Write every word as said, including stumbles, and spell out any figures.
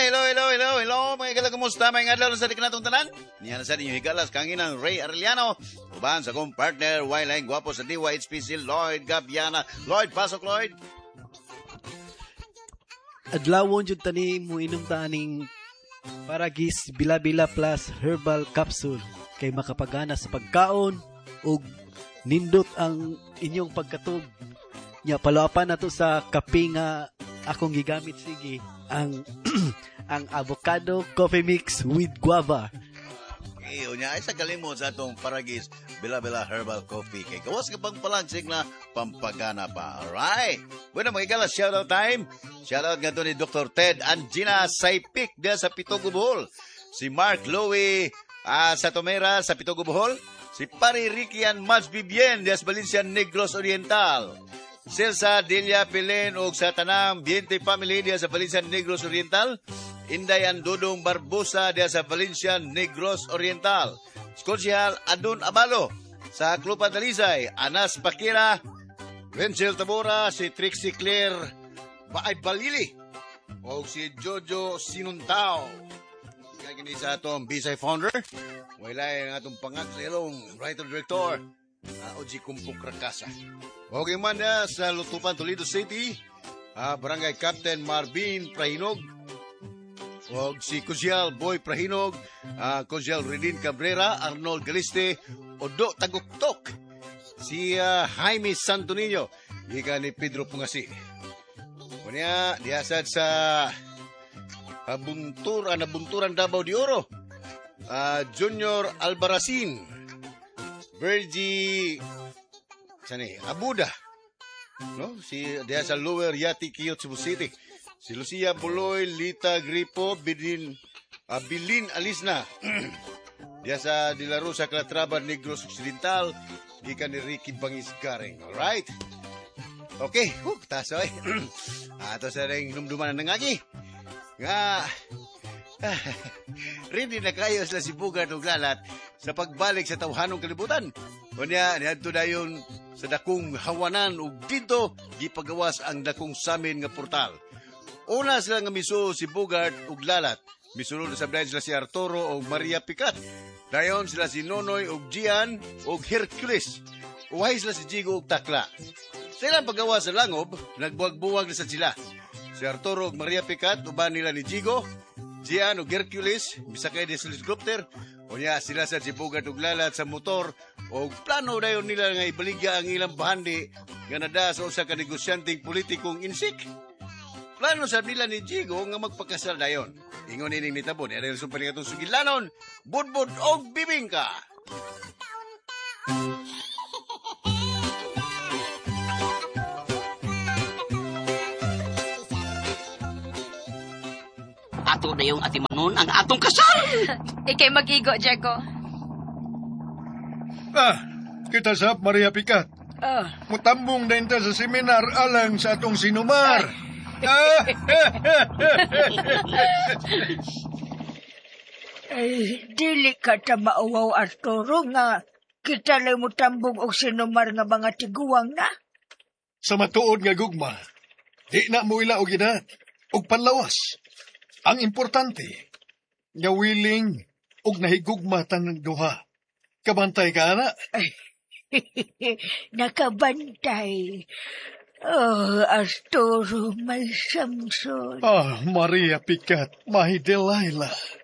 hello, hello, hello, hello, mga higala, kumusta? May ngadlaw sa di kanatong tanan? Niyan sa ninyo higalas, kanginang Ray Arellano. Uban sa kong partner, Wailang Guwapo sa D Y H P C, Lloyd Gabiana. Lloyd, pasok, Lloyd. Adlawon jud tani mo inom taning Paragis Bila-Bila Plus Herbal Capsule kay makapagana sa pagkaon ug nindot ang inyong pagkatog. Nya palawapan nato sa kape nga akong gigamit sige ang ang avocado coffee mix with guava. Iyo niya ay sa kalimot sa atong Paragis Bila-Bila Herbal Coffee kay gawas ka pang palansig na pampagana pa. Alright. Bueno, mga higala, shoutout time. Shoutout nga to ni Doctor Ted Angina Saipik dia sa Pitogo Bohol. Si Mark Louie uh, sa Tomera sa Pitogo Bohol. Si Pari Rickian Mads Bibien dia sa Valencia Negros Oriental. Silsa Delia Pilen og sa Tanang Biente Family dia sa Valencia Negros Oriental. Indayan Dudong Barbosa dia sa Valencia Negros Oriental. Skosyal Adun Abalo sa Clupa Dalisay. Anas Pakira, Wenzel Tabora, si Trixie Claire Baay Balili o si Jojo Sinuntao. Kagini sa atong Bisay founder. Wala ang atong pangag sa ilong writer director uh, Oji Kumpuk Rakasa. Okay man na sa Lutupan, Toledo City, uh, Barangay Captain Marvin Prahinog. O si Kusyal Boy Prahinog, uh, Kusyal Redin Cabrera, Arnold Galiste, Odo Taguktok, si uh, Jaime Santo Niño, ika ni Pedro Pungasi. Kunya, diasad sa uh, buntur, uh, nabunturan Davao de Oro, uh, Junior Albaracin, Virgie, sani, Abuda, no? Si diasad Lower Yati Kiyot, Cebu City. Si Lucia Buloy, Lita Gripo, Bilin, uh, Bilin Alisna. Diya sa dilaro sa Calatrava, Negros Occidental. Ika ni Ricky Bangisgaring. Alright? Okay. Uh, tasoy. Ato sa rin numduman ng ngagi. Nga. Ready na kayo sila si Bugard o Galat sa pagbalik sa tawhanong kalibutan. O niya, niyanto na yun sa dakong hawanan o dito, di pagawas ang dakong samin nga portal. Una sila nga miso si Bugard ug Lalat. Misunod sa blind sila si Arturo ug Maria Picat. Dayon sila si Nonoy ug Gian ug Hercules. Uhay sila si Jigo ug Takla. Sa ilang paggawa sa langob, nagbuwag-buwag na sa sila. Si Arturo ug Maria Picat, uban nila ni Jigo, Gian ug Hercules, bisakay din sa helicopter. Unya sila sa si Bugard ug Lalat sa motor ug plano dayon nila nga ibaligya ang ilang bahandi nga nada sa usa ka negosyanteng politikong insik. Plano sa nila ni Jigo nga magpakasal dayon. Ingon ining nitabon, ere sa panigatong sugilanon, budbud og bibingka. Ato na yung atimanon ang atong kasal. Ikay mag-igo, Diego. Ah, kita sa Maria Picat. Ah. Mutambong na inta sa seminar alang sa atong sinumar. Ay. Ay, dili ka ta mauwaw, Arturo, nga kita lang mo tambong og sinumar nga mga tiguwang na. Sa matuod nga gugma, di na mo ila og edad, og panlawas. Ang importante, nga willing og nahigugma tang duha. Kabantay ka na? Ay, nakabantay. Oh, Arturo, may Samson. Ah, Maria Picat, my Delilah.